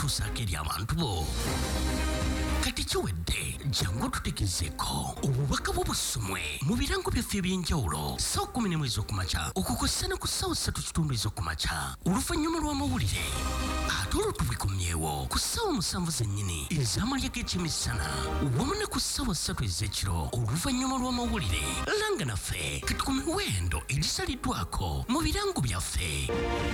tusaako eri abantu bo. Kati kiwedde jangu tutegezeeko obubaka bw'obusumwe mu birango byaffe eby'enjawulo ssaawa 11 ez'okumakya okukosa ku ssaawa 3:30 ez'okumakya oluvannyuma lw'amawulire ate olwo tubikomyewo ku ssaawa 7 zennyini ez'amalya g'ekyemisana wamu ne ku ssaawa 3 ez'ekiro oluvannyuma lw'amawulire langa naffe kati ku miwendo egisaliddwako mu birango byaffe.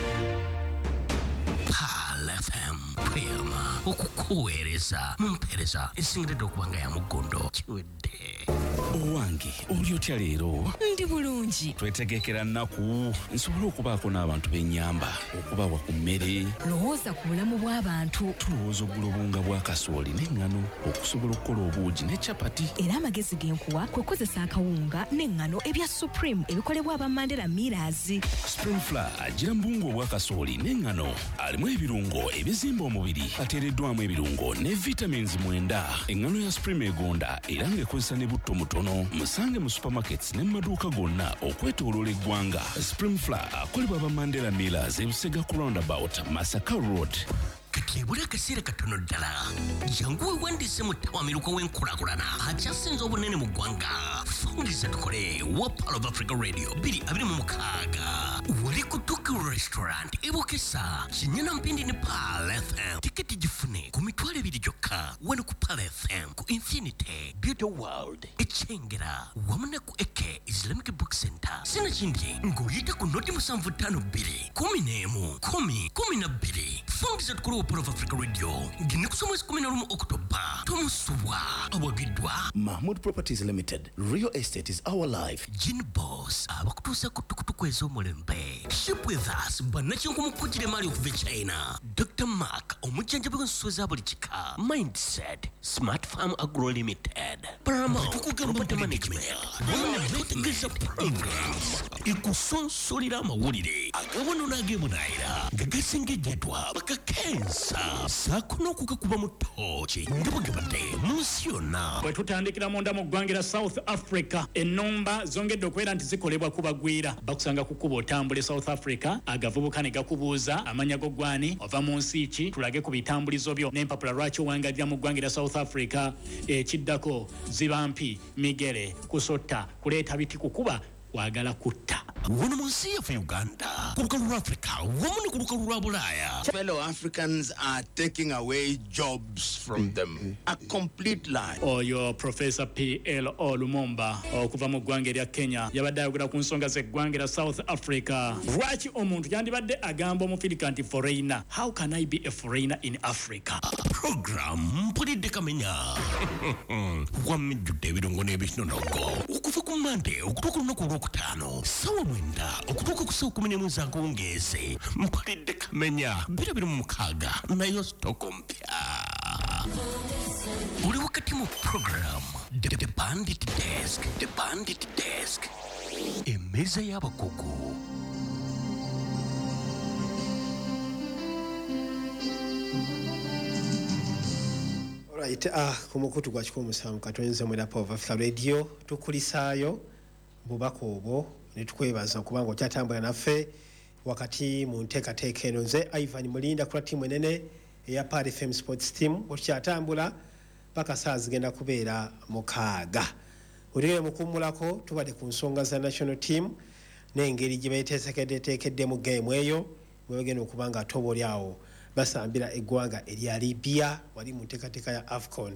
Pal FM tweyama okukuweereza mu mpeereza esingiridde okuba nga ya muggondo kiwedde. Owange oli otya leero? Ndi bulungi. Twetegekera nnaku nsobole okubaako n'abantu b'ennyamba okubawa ku mmere. Lowooza ku bulamu bw'abantu. Tulowooza oggula obunga bwa kasooli n'eŋŋano okusobola okukola obuugi ne capati. Era amagezi genkuwa kwe kukozesa akawunga n'eŋŋano ebya Supreme ebikolebwa aba Mandela Millers. Spring Flour agira mbungu obwa kasooli n'eŋŋano alimu ebirungo ebizimba omubiri ateereddwamu ebirungo ne vitamins 9. Eŋŋano ya Supreme egonda era ng'ekozesa ne butto mutono. Musange mu supermarkets ne mu maduuka gonna okwetooloola eggwanga. Spring Flour akolebwa aba Mandela Millers ebusega ku roundabout Masaka Road. Kati ebula akaseera katono ddala jangu weewandiise mu ttawamiruka w'enkulaakulana akyasinze obunene mu ggwanga. Fungiza tukole wa Pal of Africa Radio 226 wali ku Tuku Restaurant ebokesa kinyana mpindi ne Pal FM. Tiketi gifune ku mitwalo 2 gyokka wano ku Pal FM ku Infinity Beauty World Echengera wamu ne ku Eke Islamic Book Center. Sina kindi ng'oyita ku noti 752 11 10 12. Fungiza tukole Pal of Africa Radio gine kusoma 11 Oktoba tomusubwa abagidwa Mahmoud Properties Limited. Real estate is our life. Gin Boss abakutuusa ku tukutuku ez'omulembe. Ship with us bannakinku mukujjira maali okuva China. Dr. Mark omujjanjabi w'ensuso za buli kika. Mindset Smart Farm Agro Limited. Paramount Property Management. Bategeza programs ekusonsolera amawulire agabonona ag'ebunaayira gagasengejjedwa bakakensa saako n'okugakuba mu ttooki nga bwegabadde mu nsi yonna. Bwe tutandikira munda mu ggwangira South Africa ennumba zongedde okubeera nti zikolebwa ku bagwira bakusanga ku kkubo otambule South Africa agavubuka ne gakubuuza amanya go gwani ova mu nsi ki tulage ku bitambulizo byo n'empapula lwaki owangalira mu ggwangira South Africa ekiddako zibampi migere kusotta kuleeta biti kukuba wagala kutta. Wano mu nsi yaffe Uganda ku lukalu lwa Africa wamu ne ku lukalu lwa Bulaaya. Fellow Africans are taking away jobs from them. A complete lie. Oyo Professor P.L. Olumumba okuva mu ggwanga erya Kenya yabadde ayogera ku nsonga z'eggwanga erya South Africa. Lwaki omuntu yandibadde agamba Omufirika nti foreigner? How can I be a foreigner in Africa? Program mpulidde kamenya wamijjudde ebirungo n'ebinonogo okuva ku Monday okutuuka olunaku olwokutaano ssaawa 9 okutuuka ku ssaawa 11 ez'akawungeezi. Mpulidde kamenya 26 nayo sitoko mpya. Uli wakati mu program The Bandit Desk. The Bandit Desk emmeeza y'abakugu. Right, kumukutu gwa kikumu samu katonze mu Pal of Africa Radio tukulisaayo bubaka obwo ne tukwebaza kubanga okyatambula naffe wakati mu nteekateeka eno. Nze Ivan Mulinda ku ttiimu enene eya Pal FM Sports Team otukyatambula paka saa zigenda kubeera 6. Olire mukummulako tubadde ku nsonga za national team n'engeri gye beeteesekeddeteekeddemu game eyo bwe bagenda okuba nga ate oba awo basambira eggwanga erya Libya wali mu nteekateeka ya AFCON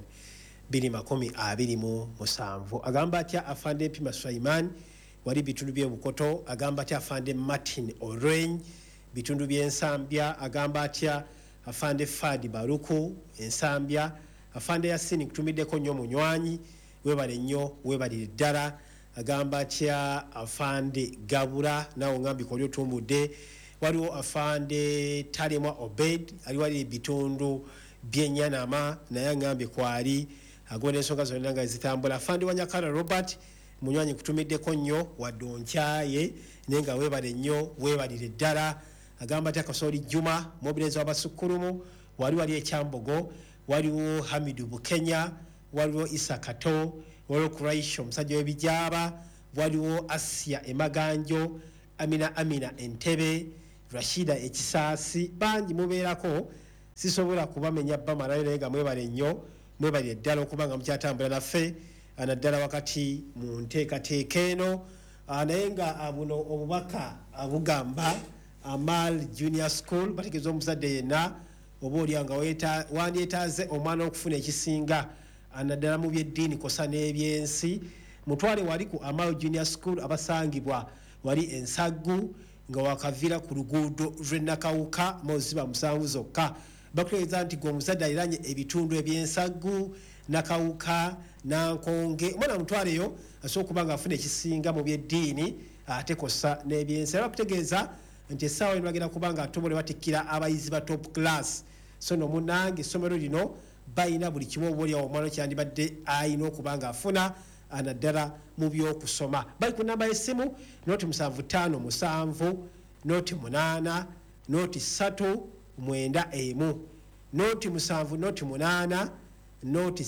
2027. Agamba atya Afande Mpima Sulaiman wali bitundu by'Obukoto. Agamba atya Afande Martin Oreny bitundu by'Ensambya. Agamba atya Afande Fadi Baruku Ensambya. Afande Yasini kutumiddeko nnyo munywanyi webale nnyo webalire ddala. Agamba atya Afande Gabura nawo ngambiko oli otumbudde. Waliwo Afande Talemwa Obed ali wali bitundu by'Enyanama naye ngambye kwali agone ensonga zonna nga zitambula. Afande Wanyakala Robert munywanyi kutumiddeko nnyo waddonkyaye nenga webale nnyo webalire ddala. Agamba atya Kasooli Juma mobileza w'abasukkulumu wali ekyambogo. Waliwo Hamidu Bukenya, waliwo Isa Kato, waliwo Kuraisho omusajja w'ebijaaba, waliwo Asia Emaganjo, Amina Entebe, Rashida Ekisaasi. Bangi mubeerako sisobola kubamenya bamalayo naye nga mwebale nnyo mwebale ddala okuba nga mukyatambula naffe naddala wakati mu nteekateeka eno naye nga buno obubaka abugamba Amal Junior School bategeeza omuzadde yenna oba olya nga wandyetaaze omwana okufuna ekisinga naddala mu byeddiini kosa n'ebyensi mutwale wali ku Amal Junior School abasangibwa wali Ensaggu nga wakavira ku luguudo lw'Ennakawuka moziba 7 zokka bakutegeeza nti gwe omuzadde aliranye ebitundu eby'Ensaggu Nakawuka Nankonge omwana mutwaleyo asobola okuba nga afuna ekisinga mu byeddiini ate kosa n'ebyensi bakutegeeza nti essaawa eno bagenda kuba nga atobole batikkira abayizi ba top class so no munnange essomero lino balina buli kimu oba olyawo omwana kyandibadde ayina okuba nga afuna naddala mu by'okusoma bali ku namba y'essimu noti 757 noti 8 noti 391 noti 7 noti 8 noti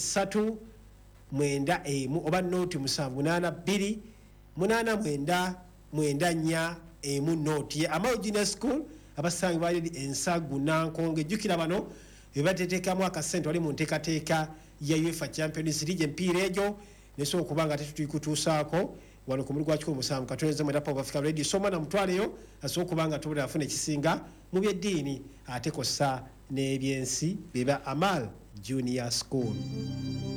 391 oba noti 782 894 noti Amal Junior School abasangi bali Ensaggu Nankonge jukira bano bebateteekamu akasente wali mu nteekateeka ya UEFA Champions League empiira egyo neso okubanga tetuyikutuusaako wano ku mulugwa kikulu musanvu katoneze mu Pop Africa Radio soma na mutwaleyo asobola okubanga tubula afuna ekisinga mu byeddiini ate kosa n'ebyensi beba Amal Junior School.